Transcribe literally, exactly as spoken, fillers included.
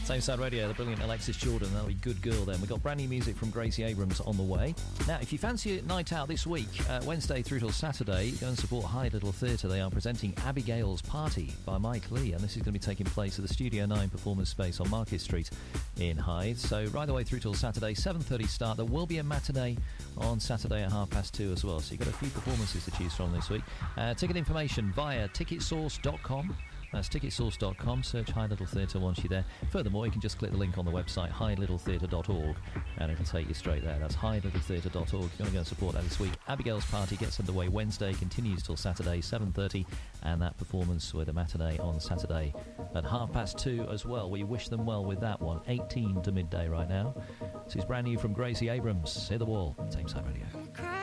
Same Side Radio, the brilliant Alexis Jordan. That'll be Good Girl then. We've got brand new music from Gracie Abrams on the way. Now, if you fancy a night out this week, uh, Wednesday through till Saturday, go and support Hyde Little Theatre. They are presenting Abigail's Party by Mike Lee, and this is going to be taking place at the Studio nine Performance Space on Market Street in Hyde. So right the way through till Saturday, seven thirty start. There will be a matinee on Saturday at half past two as well. So you've got a few performances to choose from this week. Uh, ticket information via ticket source dot com. That's ticket source dot com. Search Hyde Little Theatre once you're there. Furthermore, you can just click the link on the website, hyde little theatre dot org, and it'll take you straight there. That's hyde little theatre dot org. If you want to go and support that this week, Abigail's Party gets underway Wednesday, continues till Saturday, seven thirty, and that performance with a matinee on Saturday at half past two as well. We wish them well with that one. eighteen to midday right now. This is brand new from Gracie Abrams. Hit the wall. Same Side Radio.